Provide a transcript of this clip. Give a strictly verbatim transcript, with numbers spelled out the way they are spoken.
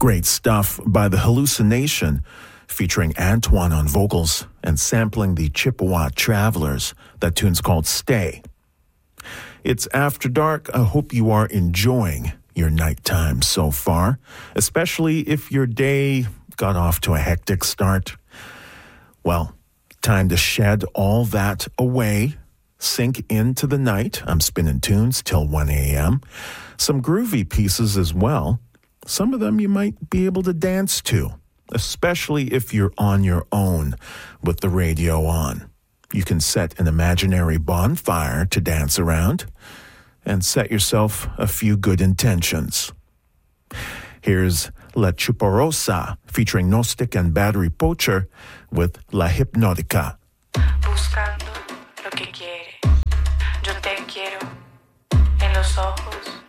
Great stuff by The Hallucination, featuring Antoine on vocals and sampling the Chippewa Travelers. That tune's called Stay. It's After Dark. I hope you are enjoying your nighttime so far, especially if your day got off to a hectic start. Well, time to shed all that away, sink into the night. I'm spinning tunes till one a.m. Some groovy pieces as well. Some of them you might be able to dance to, especially if you're on your own with the radio on. You can set an imaginary bonfire to dance around and set yourself a few good intentions. Here's La Chuparosa featuring Gnostic and Battery Poacher with La Hipnótica. Buscando lo que quiere. Yo te quiero en los ojos.